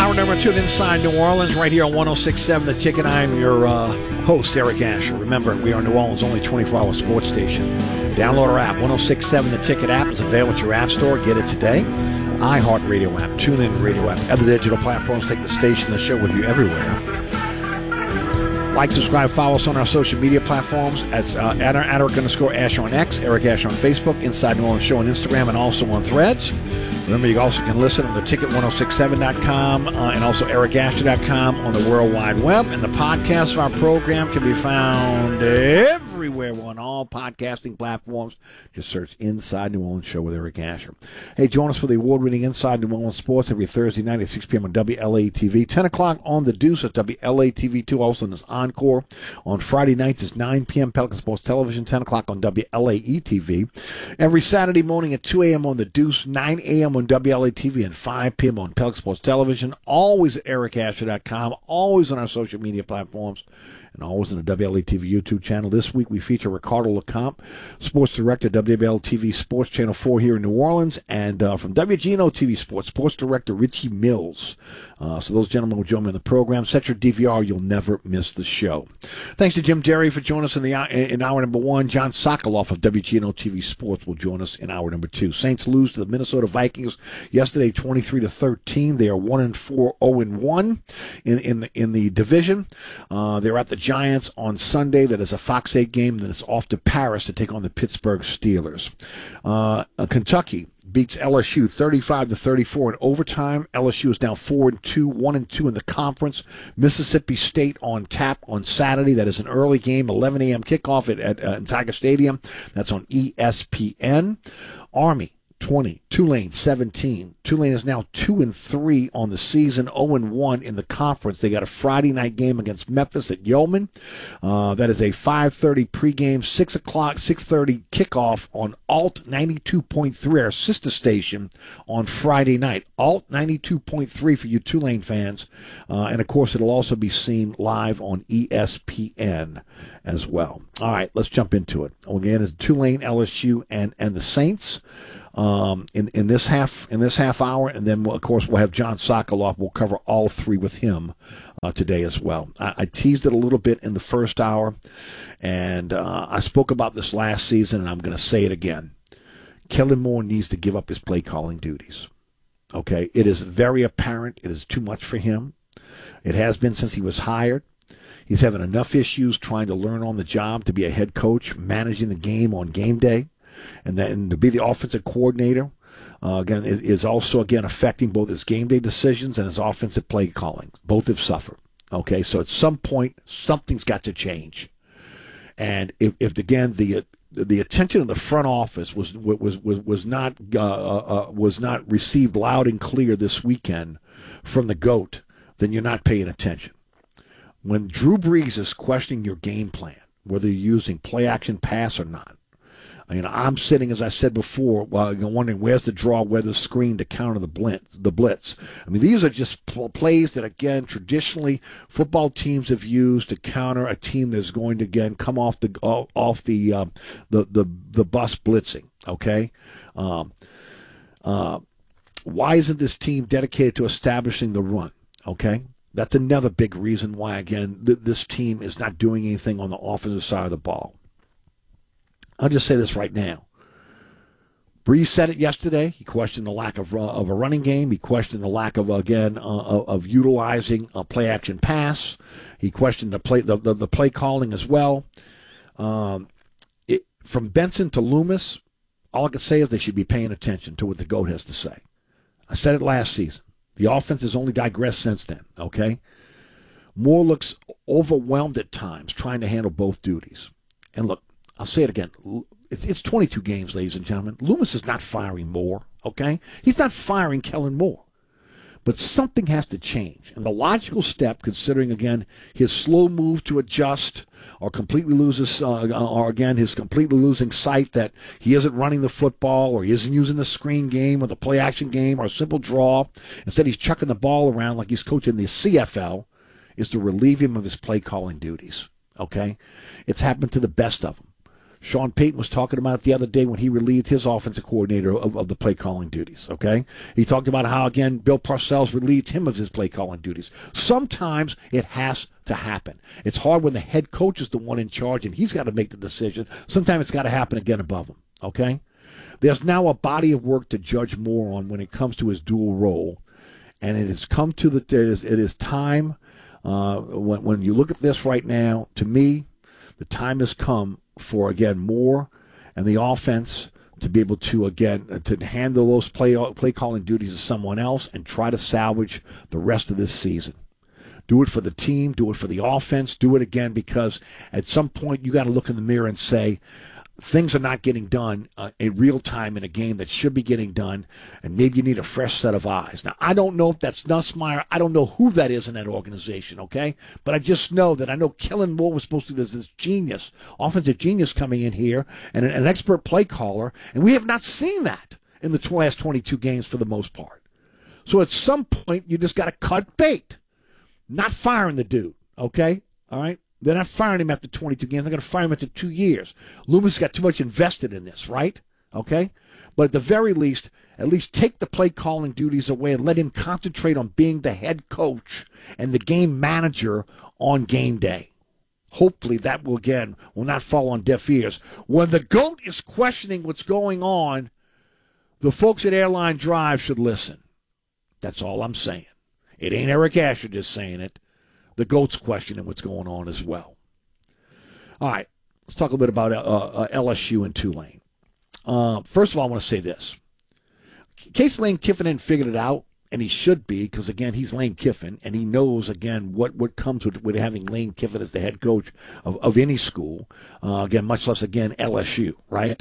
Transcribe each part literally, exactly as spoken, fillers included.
Hour number two of Inside New Orleans, right here on one oh six point seven The Ticket. I'm your uh, host, Eric Asher. Remember, we are New Orleans' only twenty-four hour sports station. Download our app. one oh six point seven The Ticket app is available at your app store. Get it today. iHeartRadio app, TuneIn Radio app, other digital platforms. Take the station, the show with you everywhere. Like, subscribe, follow us on our social media platforms. That's uh, at, our, at Eric underscore Asher on X, Eric Asher on Facebook, Inside New Orleans Show on Instagram, and also on Threads. Remember, you also can listen on the ticket ten sixty-seven dot com uh, and also eric asher dot com on the World Wide Web. And the podcast of our program can be found everywhere on all podcasting platforms. Just search Inside New Orleans Show with Eric Asher. Hey, join us for the award-winning Inside New Orleans Sports every Thursday night at six p.m. on W L A T V. ten o'clock on The Deuce at W L A T V two, also in this encore. On Friday nights, it's nine p.m. Pelican Sports Television, ten o'clock on W L A E T V. Every Saturday morning at two a.m. on The Deuce, nine a.m. on W L A T V, and five p.m. on Pelican Sports Television. Always at eric asher dot com, always on our social media platforms, and always on the W L A T V YouTube channel. This week we feature Ricardo LeCompte, Sports Director, W W L T V Sports Channel four here in New Orleans, and uh, from W G N O T V Sports, Sports Director Richie Mills. Uh, so those gentlemen will join me in the program. Set your D V R. You'll never miss the show. Thanks to Jim Derry for joining us in, the, in hour number one. John Sokoloff of W G N O T V Sports will join us in hour number two. Saints lose to the Minnesota Vikings yesterday, twenty-three to thirteen. They are one and four, zero and one in in the, in the division. Uh, they're at the Giants on Sunday. That is a Fox eight game. Then it's off to Paris to take on the Pittsburgh Steelers. Uh, uh, Kentucky beats L S U thirty-five to thirty-four in overtime. L S U is now four and two, one and two in the conference. Mississippi State on tap on Saturday. That is an early game, eleven a.m. kickoff at, at uh, Tiger Stadium. That's on E S P N. Army twenty, Tulane seventeen. Tulane is now two and three on the season, zero and one in the conference. They got a Friday night game against Memphis at Yeoman. Uh, that is a five thirty pregame, six o'clock, six thirty kickoff on Alt ninety-two point three, our sister station, on Friday night. Alt ninety-two point three for you Tulane fans. Uh, and, of course, it'll also be seen live on E S P N as well. All right, let's jump into it. Again, it's Tulane, L S U, and, and the Saints. Um, in, in this half in this half hour, and then, of course, we'll have John Sokoloff. We'll cover all three with him uh, today as well. I, I teased it a little bit in the first hour, and uh, I spoke about this last season, and I'm going to say it again. Kellen Moore needs to give up his play-calling duties. Okay? It is very apparent. It is too much for him. It has been since he was hired. He's having enough issues trying to learn on the job to be a head coach, managing the game on game day. And then to be the offensive coordinator, uh, again, is, is also, again, affecting both his game day decisions and his offensive play calling. Both have suffered. Okay, so at some point, something's got to change. And if, if again, the the attention of the front office was was was was not uh, uh, was not received loud and clear this weekend from the GOAT, then you're not paying attention. When Drew Brees is questioning your game plan, whether you're using play action pass or not, You know, I'm sitting, as I said before, well, you know, wondering where's the draw, where's the screen to counter the blitz. The blitz. I mean, these are just pl- plays that, again, traditionally football teams have used to counter a team that's going to, again, come off the off the um, the, the the bus blitzing. Okay, um, uh, why isn't this team dedicated to establishing the run? Okay. That's another big reason why, again, th- this team is not doing anything on the offensive side of the ball. I'll just say this right now. Brees said it yesterday. He questioned the lack of, uh, of a running game. He questioned the lack of, again, uh, of, of utilizing a play-action pass. He questioned the play the, the, the play calling as well. Um, it, from Benson to Loomis, all I can say is they should be paying attention to what the GOAT has to say. I said it last season. The offense has only digressed since then, okay? Moore looks overwhelmed at times trying to handle both duties. And look, I'll say it again. It's, it's twenty-two games, ladies and gentlemen. Loomis is not firing Moore, okay? He's not firing Kellen Moore. But something has to change. And the logical step, considering, again, his slow move to adjust or completely loses, uh, or, again, his completely losing sight that he isn't running the football or he isn't using the screen game or the play-action game or a simple draw. Instead, he's chucking the ball around like he's coaching the C F L, is to relieve him of his play-calling duties, okay? It's happened to the best of them. Sean Payton was talking about it the other day when he relieved his offensive coordinator of, of the play calling duties, okay? He talked about how, again, Bill Parcells relieved him of his play calling duties. Sometimes it has to happen. It's hard when the head coach is the one in charge and he's got to make the decision. Sometimes it's got to happen again above him, okay? There's now a body of work to judge more on when it comes to his dual role, and it has come to the, it is, it is time, uh, when, when you look at this right now, to me, the time has come for, again, more and the offense to be able to, again, to handle those play play calling duties to someone else and try to salvage the rest of this season. Do it for the team. Do it for the offense. Do it again, because at some point you got to look in the mirror and say, things are not getting done uh, in real time in a game that should be getting done, and maybe you need a fresh set of eyes. Now, I don't know if that's Nussmeier. I don't know who that is in that organization, okay? But I just know that I know Kellen Moore was supposed to be this, this genius, offensive genius coming in here, and an, an expert play caller, and we have not seen that in the last twenty-two games for the most part. So at some point, you just got to cut bait. Not firing the dude, okay? All right? They're not firing him after twenty-two games. They're going to fire him after two years. Loomis got too much invested in this, right? Okay? But at the very least, at least take the play calling duties away and let him concentrate on being the head coach and the game manager on game day. Hopefully that will, again, will not fall on deaf ears. When the GOAT is questioning what's going on, the folks at Airline Drive should listen. That's all I'm saying. It ain't Eric Asher just saying it. The GOAT's questioning what's going on as well. All right, let's talk a little bit about uh, uh, L S U and Tulane. Uh, first of all, I want to say this. In case Lane Kiffin hadn't figured it out, and he should be, because, again, he's Lane Kiffin, and he knows, again, what, what comes with, with having Lane Kiffin as the head coach of, of any school, uh, again, much less, again, L S U, right?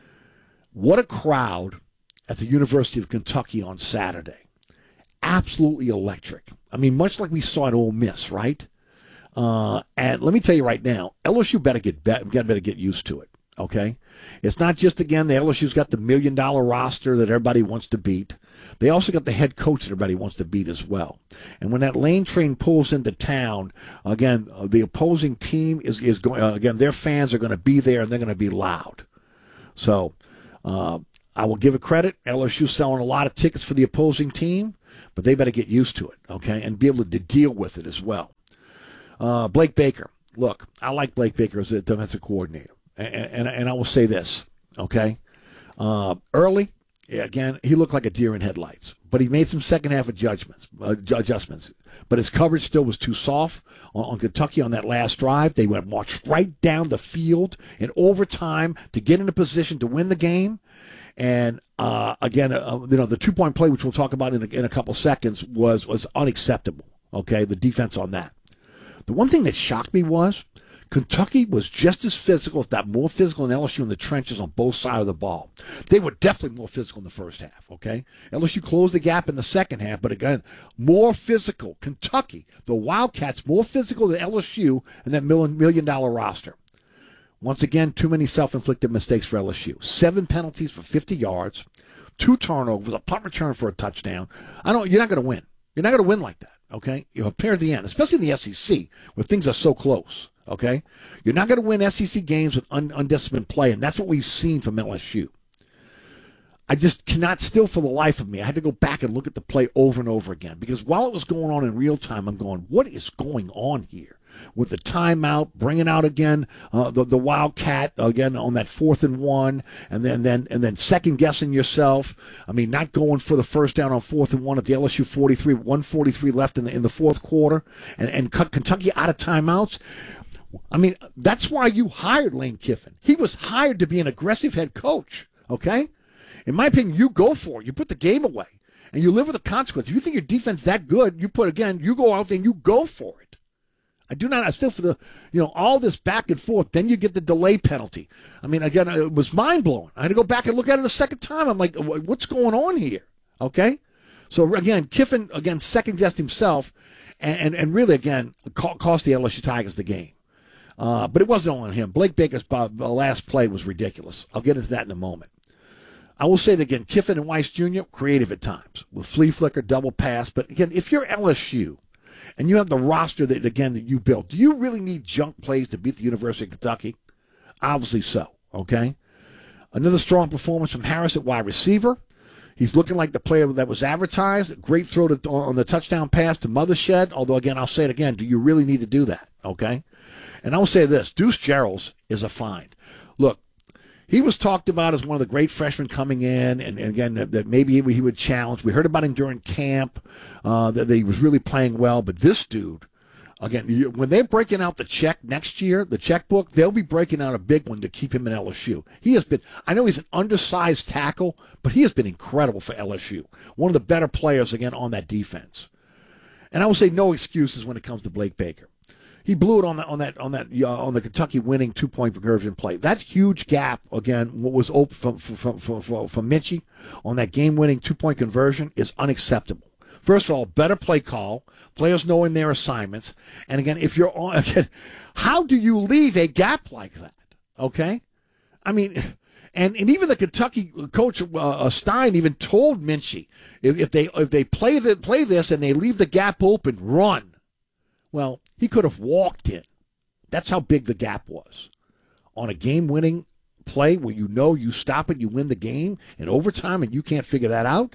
What a crowd at the University of Kentucky on Saturday. Absolutely electric. I mean, much like we saw at Ole Miss, right? Uh, and let me tell you right now, L S U better get better, better get used to it. Okay, it's not just, again, the L S U's got the million dollar roster that everybody wants to beat. They also got the head coach that everybody wants to beat as well. And when that lane train pulls into town, again, the opposing team is is going. Uh, again, their fans are going to be there and they're going to be loud. So uh, I will give it credit. L S U selling a lot of tickets for the opposing team, but they better get used to it, okay, and be able to deal with it as well. Uh, Blake Baker. Look, I like Blake Baker as a defensive coordinator. And, and, and I will say this, okay? Uh, early, again, he looked like a deer in headlights. But he made some second-half adjustments, uh, adjustments. But his coverage still was too soft on, on Kentucky on that last drive. They went marched right down the field in overtime to get in a position to win the game. And, uh, again, uh, you know, the two-point play, which we'll talk about in a, in a couple seconds, was, was unacceptable, okay, the defense on that. The one thing that shocked me was Kentucky was just as physical, if not more physical, than L S U in the trenches on both sides of the ball. They were definitely more physical in the first half, okay? L S U closed the gap in the second half, but again, more physical. Kentucky, the Wildcats, more physical than L S U and that million, million dollar roster. Once again, too many self-inflicted mistakes for L S U. Seven penalties for fifty yards, two turnovers, a punt return for a touchdown. I don't. You're not going to win. You're not going to win like that, okay? You know, appear at the end, especially in the S E C, where things are so close. Okay, you're not going to win S E C games with un- undisciplined play, and that's what we've seen from L S U. I just cannot, still for the life of me, I had to go back and look at the play over and over again, because while it was going on in real time, I'm going, what is going on here? With the timeout, bringing out again uh, the the Wildcat again on that fourth and one, and then then and then second guessing yourself. I mean, not going for the first down on fourth and one at the L S U forty-three, one forty-three left in the in the fourth quarter, and and cut Kentucky out of timeouts. I mean, that's why you hired Lane Kiffin. He was hired to be an aggressive head coach, okay? In my opinion, you go for it. You put the game away, and you live with the consequence. If you think your defense is that good, you put, again, you go out there and you go for it. I do not, I still, for the, you know, all this back and forth, then you get the delay penalty. I mean, again, it was mind-blowing. I had to go back and look at it a second time. I'm like, what's going on here, okay? So, again, Kiffin, again, second-guessed himself, and, and, and really, again, cost the L S U Tigers the game. Uh, but it wasn't only him. Blake Baker's uh, last play was ridiculous. I'll get into that in a moment. I will say that, again, Kiffin and Weiss Junior, creative at times, with flea flicker, double pass. But, again, if you're L S U and you have the roster that, again, that you built, do you really need junk plays to beat the University of Kentucky? Obviously so, okay? Another strong performance from Harris at wide receiver. He's looking like the player that was advertised. Great throw to, on the touchdown pass to Mothershed, although, again, I'll say it again, do you really need to do that, okay? And I'll say this, Deuce Gerald's is a find. Look, he was talked about as one of the great freshmen coming in, and, and again, that, that maybe he would challenge. We heard about him during camp, uh, that, that he was really playing well. But this dude, again, you, when they're breaking out the check next year, the checkbook, they'll be breaking out a big one to keep him in L S U. He has been, I know he's an undersized tackle, but he has been incredible for L S U. One of the better players, again, on that defense. And I will say no excuses when it comes to Blake Baker. He blew it on that on that on that uh, on the Kentucky winning two point conversion play. That huge gap again, what was open from from from from, from Minchie on that game winning two point conversion is unacceptable. First of all, better play call, players knowing their assignments, and again, if you're on, again, how do you leave a gap like that? Okay, I mean. And and even the Kentucky coach uh, Stein even told Minchie if, if they if they play the, play this and they leave the gap open, run. Well, he could have walked in. That's how big the gap was. On a game-winning play where you know you stop it, you win the game in overtime, and you can't figure that out.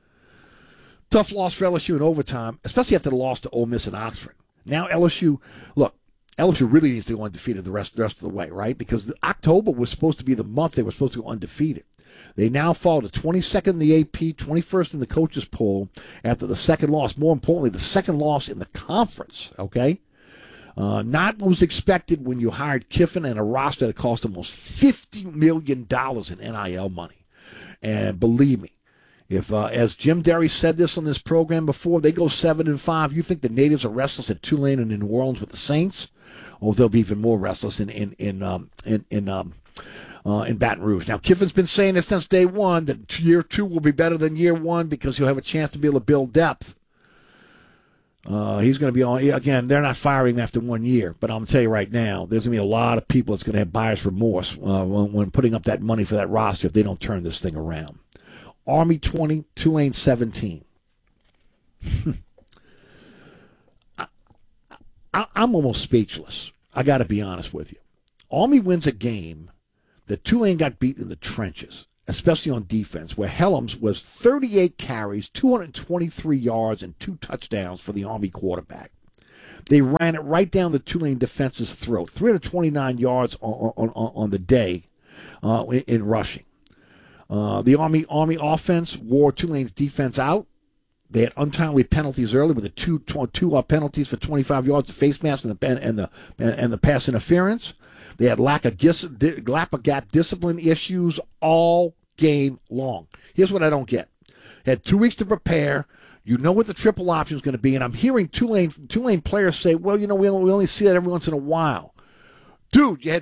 Tough loss for L S U in overtime, especially after the loss to Ole Miss and Oxford. Now L S U, look, L S U really needs to go undefeated the rest, the rest of the way, right? Because the, October was supposed to be the month they were supposed to go undefeated. They now fall to twenty-second in the A P, twenty-first in the coaches poll after the second loss. More importantly, the second loss in the conference, okay? Uh, not what was expected when you hired Kiffin and a roster that cost almost fifty million dollars in N I L money. And believe me, if uh, as Jim Derry said this on this program before, they go seven and five, you think the natives are restless at Tulane and in New Orleans with the Saints? Or they'll be even more restless in in in um, in, in um, Uh, in Baton Rouge. Now, Kiffin's been saying this since day one, that year two will be better than year one because he'll have a chance to be able to build depth. Uh, he's going to be on, again, they're not firing him after one year, but I'm going to tell you right now, there's going to be a lot of people that's going to have buyer's remorse uh, when, when putting up that money for that roster if they don't turn this thing around. Army twenty, Tulane seventeen. I, I, I'm almost speechless. I got to be honest with you. Army wins a game that Tulane got beat in the trenches, especially on defense, where Helms was thirty-eight carries, two hundred twenty-three yards, and two touchdowns for the Army quarterback. They ran it right down the Tulane defense's throat, three hundred twenty-nine yards on, on, on the day uh, in, in rushing. Uh, the Army Army offense wore Tulane's defense out. They had untimely penalties early with the two, two, two uh, penalties for twenty-five yards, the face mask and the and the and the pass interference. They had lack of dis, lack of gap discipline issues all game long. Here's what I don't get: had two weeks to prepare. You know what the triple option is going to be, and I'm hearing Tulane Tulane players say, "Well, you know, we only, we only see that every once in a while." Dude, you had